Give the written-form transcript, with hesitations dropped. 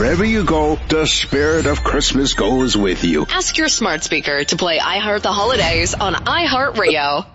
wherever you go, the spirit of Christmas goes with you. Ask your smart speaker to play I Heart the Holidays on iHeartRadio.